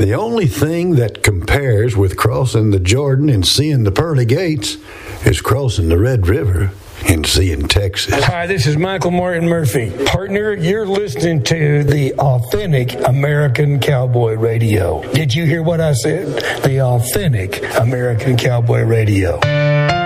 The only thing that compares with crossing the Jordan and seeing the pearly gates is crossing the Red River and seeing Texas. Hi, this is Michael Martin Murphy. Partner, you're listening to the Authentic American Cowboy Radio. Did you hear what I said? The Authentic American Cowboy Radio.